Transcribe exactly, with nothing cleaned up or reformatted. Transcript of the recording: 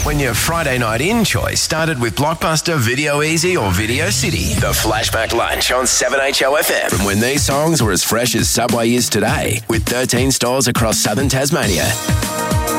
when your Friday night in choice started with Blockbuster, Video Easy or Video City. The Flashback Lunch on seven H O F M. From when these songs were as fresh as Subway is today, with thirteen stores across southern Tasmania.